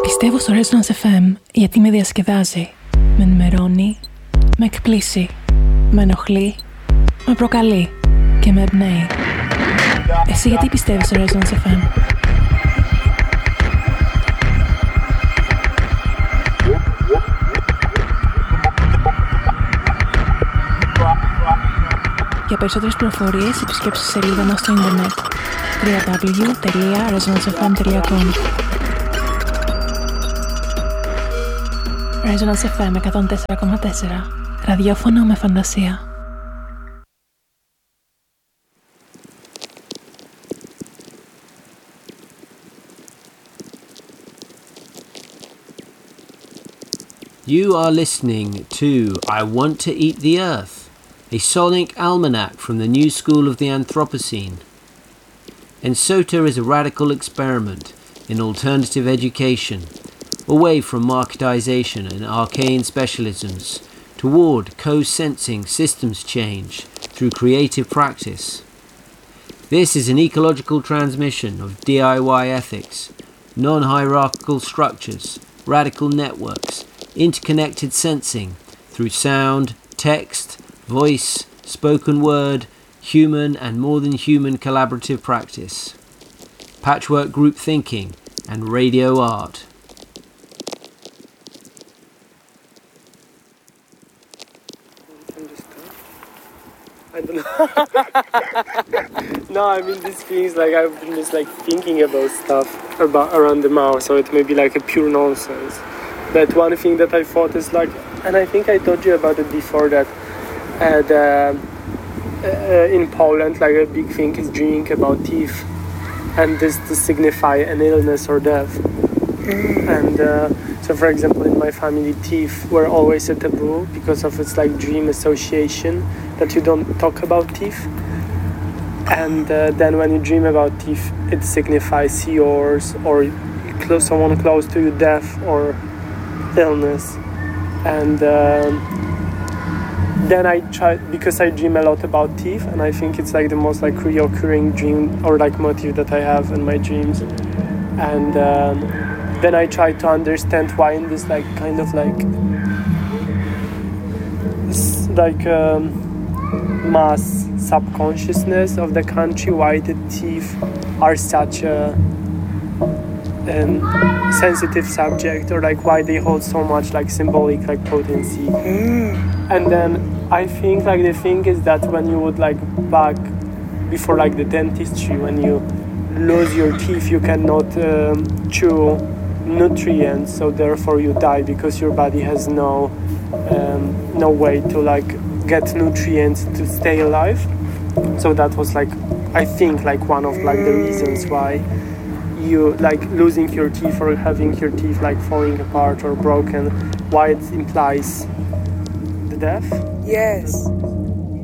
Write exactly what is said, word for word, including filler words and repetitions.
Πιστεύω στο Resonance εφ εμ γιατί με διασκεδάζει, με ενημερώνει, με εκπλήσει, με ενοχλεί, με προκαλεί και με εμπνέει. Εσύ γιατί πιστεύεις στο Resonance εφ εμ? Για περισσότερες πληροφορίες επισκέψτε τη σελίδα μας στο ίντερνετ double-u double-u double-u τελεία resonance f m τελεία com. Resonance εφ εμ εκατόν τέσσερα κόμμα τέσσερα. Ραδιόφωνο με φαντασία. You are listening to I Want to Eat the Earth, a sonic almanac from the new school of the Anthropocene. Ensota is a radical experiment in alternative education, away from marketization and arcane specialisms, toward co-sensing systems change through creative practice. This is an ecological transmission of D I Y ethics, non-hierarchical structures, radical networks, interconnected sensing through sound, text, voice, spoken word, human and more than human collaborative practice, patchwork group thinking, and radio art. I don't know. No, I mean these things like I've been just like thinking about stuff about around the mouth, so it may be like a pure nonsense. But one thing that I thought is like, and I think I told you about it before, that uh, the, uh, in Poland, like a big thing is dreaming about teeth, and this to signify an illness or death. Mm. And uh, so, for example, in my family, teeth were always a taboo because of its like dream association that you don't talk about teeth. And uh, then when you dream about teeth, it signifies yours or close, someone close to you, death or illness. And uh, then I try, because I dream a lot about teeth, and I think it's like the most like reoccurring dream or like motive that I have in my dreams. And um, then I try to understand why in this like kind of like this, like um, mass subconsciousness of the country, why the teeth are such a um, sensitive subject, or like why they hold so much like symbolic like potency. Mm. And then I think like the thing is that when you would like back before like the dentistry, when you lose your teeth, you cannot um, chew nutrients, so therefore you die because your body has no um, no way to like get nutrients to stay alive. So that was like, I think like one of like the reasons why you like losing your teeth or having your teeth like falling apart or broken, why it implies the death. Yes.